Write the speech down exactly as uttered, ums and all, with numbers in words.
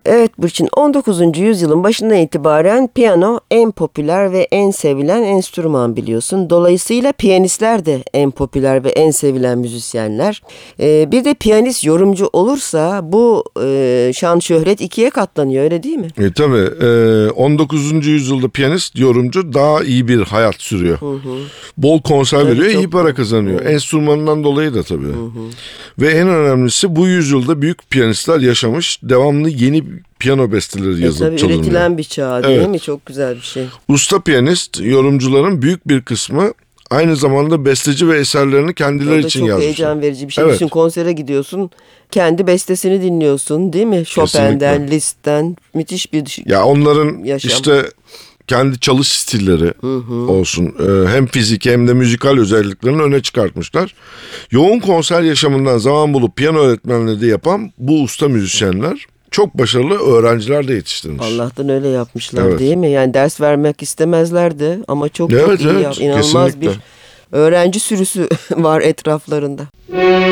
Evet Burçin, on dokuzuncu yüzyılın başından itibaren piyano en popüler ve en sevilen enstrüman biliyorsun. Dolayısıyla piyanistler de en popüler ve en sevilen müzisyenler. Ee, bir de piyanist yorumcu olursa bu e, şan şöhret ikiye katlanıyor, öyle değil mi? E, tabii e, on dokuzuncu yüzyılda piyanist, yorumcu daha iyi bir hayat sürüyor. Hı hı. Bol konser Tabii, veriyor, iyi çok para iyi. kazanıyor. Hı. Enstrümanından dolayı da tabii. Hı hı. Ve en önemlisi, bu yüzyılda büyük piyanistler yaşamış, devamlı yeni piyano besteleri E, yazıp tabii çalınıyor. üretilen bir çağ değil Evet. mi? Çok güzel bir şey. Usta piyanist, yorumcuların büyük bir kısmı aynı zamanda besteci ve eserlerini kendileri O da için çok yazmışlar. heyecan verici bir şey. Evet. Düşün, konsere gidiyorsun, kendi bestesini dinliyorsun değil mi? Chopin'den, Kesinlikle. Liszt'ten, müthiş bir düş- Ya onların yaşam. işte kendi çalış stilleri Hı hı. olsun, e, hem fiziki hem de müzikal özelliklerini öne çıkartmışlar. Yoğun konser yaşamından zaman bulup piyano öğretmenliği de yapan bu usta müzisyenler çok başarılı öğrenciler de yetiştirmiş. Allah'tan öyle yapmışlar Evet. değil mi? Yani ders vermek istemezlerdi ama çok Evet, çok iyi evet, yap. İnanılmaz kesinlikle. bir öğrenci sürüsü var etraflarında.